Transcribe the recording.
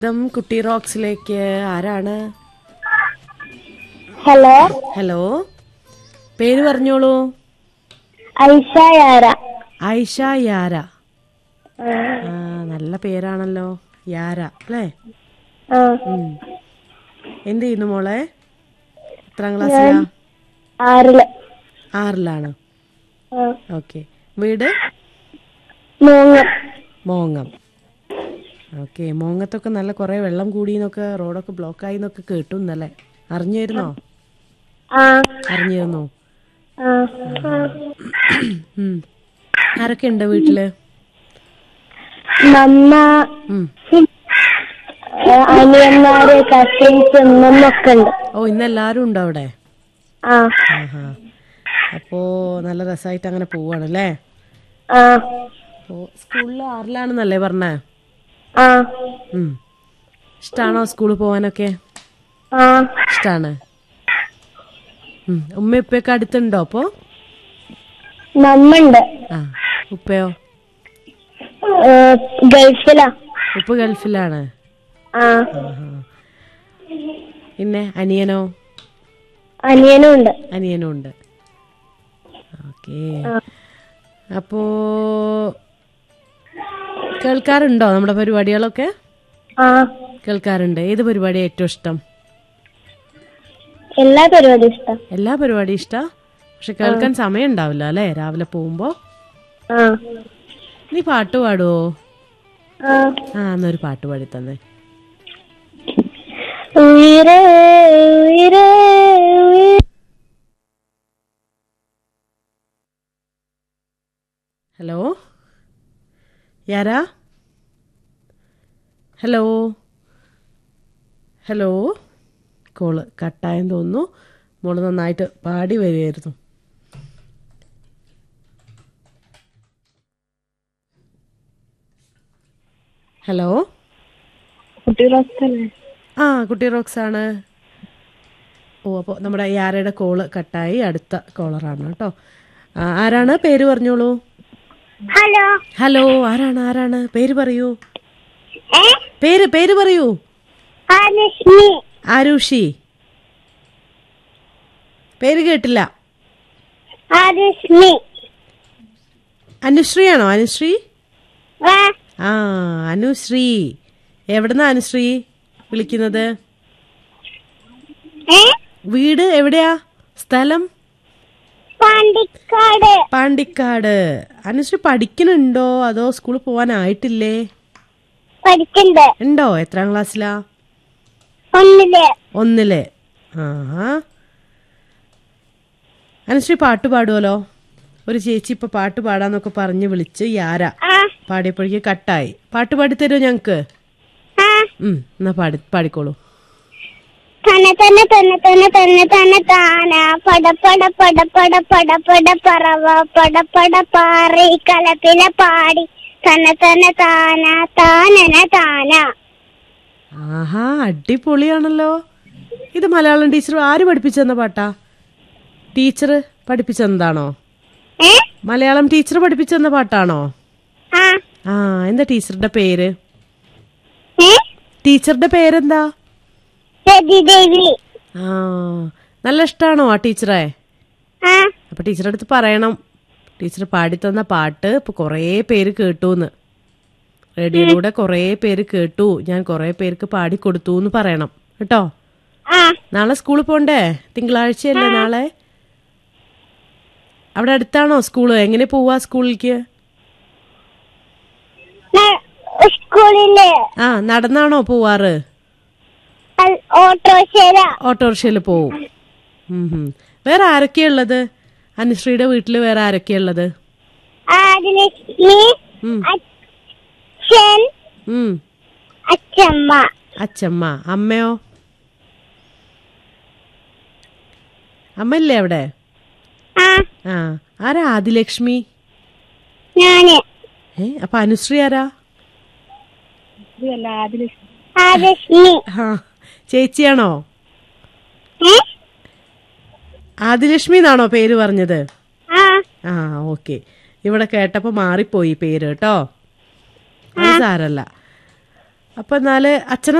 കുട്ടി റോക്സിലേക്ക് ആരാണ്? Hello hello, പേര് പറഞ്ഞോളൂ. ഐഷ യാര. ഐഷ യാര. നല്ല പേരാണല്ലോ, യാര അല്ലേ? എന്ത് ചെയ്യുന്നു മോളെ? എത്രാം ക്ലാസ്സിലാ? 6 6ലാണ്. ഓക്കെ. വീട് മോങ്ങം. ഓക്കെ. മോങ്ങത്തൊക്കെ നല്ല കുറെ വെള്ളം കൂടിന്നൊക്കെ, റോഡൊക്കെ ബ്ലോക്കായി എന്നൊക്കെ കേട്ടു ഇന്നലെ. അറിഞ്ഞിരുന്നോ? അറിഞ്ഞിരുന്നോ? ആരൊക്കെ ഉണ്ട് വീട്ടില്? നമ്മ, അനിയന്മാര്, കസിൻസ്, ഉമ്മൊക്കെ ഉണ്ട്. ഓ, ഇന്നെല്ലാരും ഉണ്ടോ അവിടെ? ആ. അപ്പോ നല്ല രസമായിട്ട് അങ്ങനെ പോവാണല്ലേ? അപ്പോ സ്കൂളിൽ 6ലാണെന്നല്ലേ പറഞ്ഞേ? ഇഷ്ടാണോ സ്കൂളിൽ പോവാനൊക്കെ? ഇഷ്ടാണ്. ഉമ്മ ഉപ്പയൊക്കെ അടുത്തുണ്ടോ അപ്പോ? നമ്മണ്ട്. ഉപ്പയോ? ഗൾഫിലാ. ഉപ്പ ഗൾഫിലാണ്. പിന്നെ അനിയനോ? അനിയനും ഉണ്ട്. ഓക്കെ. അപ്പോ കേൾക്കാറുണ്ടോ നമ്മുടെ പരിപാടികളൊക്കെ? കേൾക്കാറുണ്ട്. ഏത് പരിപാടിയാണ് ഏറ്റവും ഇഷ്ടം? എല്ലാ പരിപാടിയും ഇഷ്ടം. എല്ലാ പരിപാടിയും ഇഷ്ടാ. പക്ഷെ കേൾക്കാൻ സമയം ഉണ്ടാവില്ല അല്ലേ, രാവിലെ പോകുമ്പോ? നീ പാട്ട് പാടുവോ? എന്നൊരു പാട്ട് പാടി തന്നെ. ഹലോ യാരാ? Hello hello. കോള് കട്ടായെന്ന് തോന്നുന്നു. മോള് നന്നായിട്ട് പാടി വരികയായിരുന്നു. ഹലോ, കുട്ടി റോക്സ് ആണ്. ഓ, അപ്പോൾ നമ്മുടെ യാരയുടെ കോള് കട്ടായി. അടുത്ത കോളറാണ് കേട്ടോ. ആരാണ്? പേര് പറഞ്ഞോളൂ. ഹലോ, ആരാണ്? പേര് പറയൂ. പേര് പറയൂ. ആരുഷി. പേര് കേട്ടില്ല. അനുശ്രീയാണോ? അനുശ്രീ. അനുശ്രീ. എവിടുന്നാ അനുശ്രീ വിളിക്കുന്നത്? വീട് എവിടെയാ? സ്ഥലം? പാണ്ടിക്കാട്. അനുശ്രീ പഠിക്കുന്നുണ്ടോ അതോ സ്കൂളിൽ പോവാനായിട്ടില്ലേ? ഉണ്ടോ? എത്രാം ക്ലാസ്സിലാ? 1. അനുശ്രീ പാട്ട് പാടുമല്ലോ. ഒരു ചേച്ചി ഇപ്പൊ പാട്ട് പാടാന്നൊക്കെ പറഞ്ഞ് വിളിച്ച് യാര പാടിയപ്പോഴേക്ക് കട്ടായി. പാട്ട് പാടിത്തരുമോ ഞങ്ങക്ക്? എന്നാ പാടിക്കോളൂ. ആഹാ, അടിപൊളിയാണല്ലോ. ഇത് മലയാളം ടീച്ചർ ആര് പഠിപ്പിച്ചെന്ന പാട്ടാ? ടീച്ചർ പഠിപ്പിച്ചെന്നതാണോ? മലയാളം ടീച്ചർ പഠിപ്പിച്ചെന്ന പാട്ടാണോ? എന്താ ടീച്ചറുടെ പേര്? ടീച്ചറുടെ പേരെന്താ? നല്ല ഇഷ്ടാണോ ആ ടീച്ചറെ? അപ്പൊ ടീച്ചറുടെ അടുത്ത് പറയണം, ടീച്ചർ പാടിത്തന്ന പാട്ട് ഇപ്പൊ കൊറേ പേര് കേട്ടൂന്ന്. റേഡിയോയിലൂടെ കൊറേ പേര് കേട്ടു, ഞാൻ കൊറേ പേർക്ക് പാടിക്കൊടുത്തു എന്ന് പറയണം കേട്ടോ. നാളെ സ്കൂളിൽ പോണ്ടേ? തിങ്കളാഴ്ചയല്ലേ നാളെ? അവിടെ അടുത്താണോ സ്കൂള്? എങ്ങനെ പോവാ സ്കൂളിലേക്ക്? നടന്നാണോ പോവാറ്? ഓട്ടോറിക്ഷയില് പോവും. വേറെ ആരൊക്കെയുള്ളത്? അനുശ്രീയുടെ വീട്ടില് വേറെ ആരൊക്കെയുള്ളത്? അച്ഛമ്മ. അമ്മയോ? അമ്മല്ലേ അവിടെ? ആരാ ആദിലക്ഷ്മി? അപ്പൊ അനുശ്രീ ആരാ? ചേച്ചിയാണോ? ആദിലക്ഷ്മി എന്നാണോ പേര് പറഞ്ഞത്? ഓക്കെ. ഇവിടെ കേട്ടപ്പോ മാറിപ്പോയി പേര് കേട്ടോ. അത് സാരല്ല. അപ്പൊ എന്നാല് അച്ഛനെ